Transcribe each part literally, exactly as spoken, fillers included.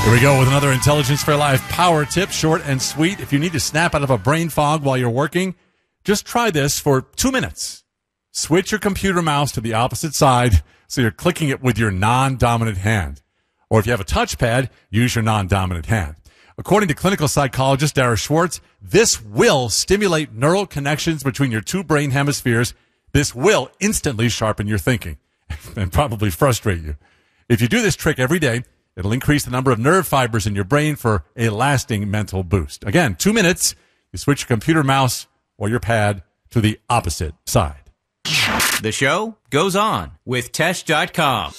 Here we go with another Intelligence for Life power tip, short and sweet. If you need to snap out of a brain fog while you're working, just try this for two minutes. Switch your computer mouse to the opposite side so you're clicking it with your non-dominant hand. Or if you have a touchpad, use your non-dominant hand. According to clinical psychologist Dara Schwartz, this will stimulate neural connections between your two brain hemispheres. This will instantly sharpen your thinking and probably frustrate you. If you do this trick every day, it'll increase the number of nerve fibers in your brain for a lasting mental boost. Again, two minutes, you switch your computer mouse or your pad to the opposite side. The show goes on with Tesh dot com.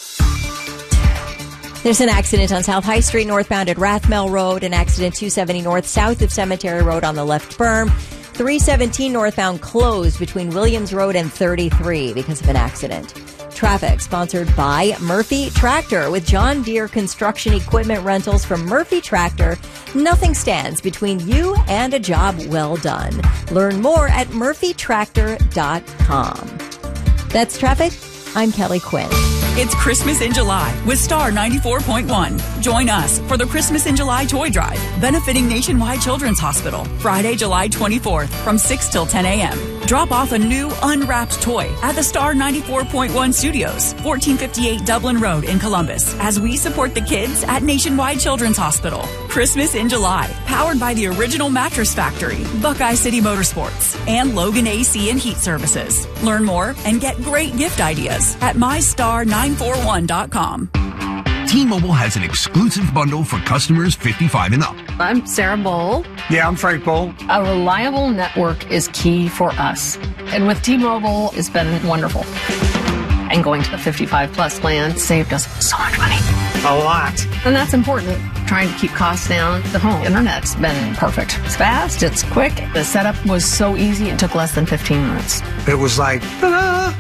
There's an accident on South High Street northbound at Rathmel Road, an accident two seventy north south of Cemetery Road on the left berm. three seventeen northbound closed between Williams Road and thirty-three because of an accident. Traffic sponsored by Murphy Tractor. With John Deere construction equipment rentals from Murphy Tractor, nothing stands between you and a job well done. Learn more at murphy tractor dot com. That's traffic. I'm Kelly Quinn. It's Christmas in July with Star ninety-four point one. Join us for the Christmas in July toy drive, benefiting Nationwide Children's Hospital, Friday, July twenty-fourth from six till ten a.m. Drop off a new unwrapped toy at the Star ninety-four point one Studios, fourteen fifty-eight Dublin Road in Columbus, as we support the kids at Nationwide Children's Hospital. Christmas in July, powered by the Original Mattress Factory, Buckeye City Motorsports, and Logan A C and Heat Services. Learn more and get great gift ideas at my star nine four one dot com. T-Mobile has an exclusive bundle for customers fifty-five and up. I'm Sarah Bowl. Yeah, I'm Frank Bowl. A reliable network is key for us. And with T-Mobile, it's been wonderful. And going to the fifty-five plus plan saved us so much money. A lot. And that's important. Trying to keep costs down. The home internet's been perfect. It's fast, it's quick. The setup was so easy, it took less than fifteen minutes. It was like, ta-da!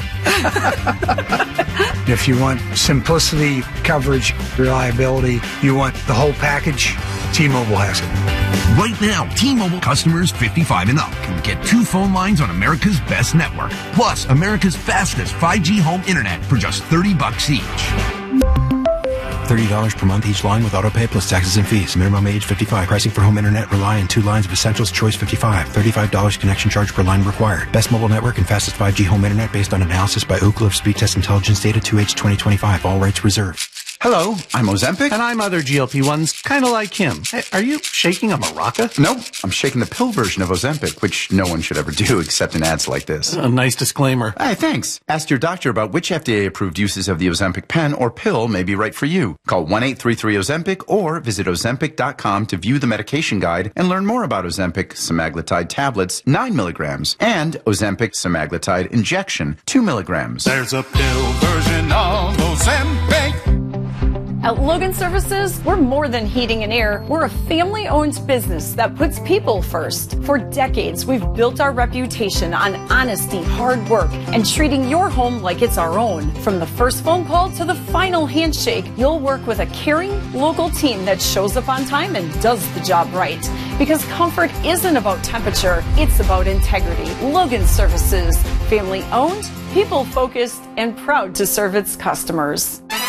If you want simplicity, coverage, reliability, you want the whole package, T-Mobile has it. Right now, T-Mobile customers fifty-five and up can get two phone lines on America's best network, plus America's fastest five G home internet for just thirty bucks each. thirty dollars per month each line with autopay plus taxes and fees. Minimum age fifty-five. Pricing for home internet rely on two lines of Essentials Choice fifty-five. thirty-five dollars connection charge per line required. Best mobile network and fastest five G home internet based on analysis by Ookla of Speed Test Intelligence Data two H twenty twenty-five. All rights reserved. Hello, I'm Ozempic. And I'm other G L P ones, kind of like him. Hey, are you shaking a maraca? Nope, I'm shaking the pill version of Ozempic, which no one should ever do except in ads like this. A nice disclaimer. Hey, thanks. Ask your doctor about which F D A-approved uses of the Ozempic pen or pill may be right for you. Call one eight three three Ozempic or visit ozempic dot com to view the medication guide and learn more about Ozempic semaglutide tablets, nine milligrams, and Ozempic semaglutide injection, two milligrams. There's a pill version of Ozempic. At Logan Services, we're more than heating and air. We're a family-owned business that puts people first. For decades, we've built our reputation on honesty, hard work, and treating your home like it's our own. From the first phone call to the final handshake, you'll work with a caring, local team that shows up on time and does the job right. Because comfort isn't about temperature, it's about integrity. Logan Services, family-owned, people-focused, and proud to serve its customers.